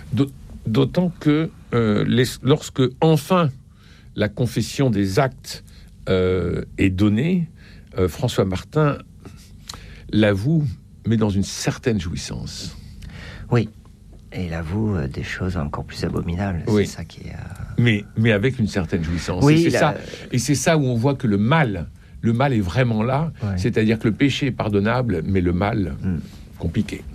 D'autant que lorsque enfin la confession des actes est donnée, François Martin l'avoue, mais dans une certaine jouissance. Oui, et il avoue des choses encore plus abominables. Oui. C'est ça qui est... Mais avec une certaine jouissance. Oui, et c'est ça où on voit que le mal est vraiment là. Ouais. C'est-à-dire que le péché est pardonnable, mais le mal, compliqué.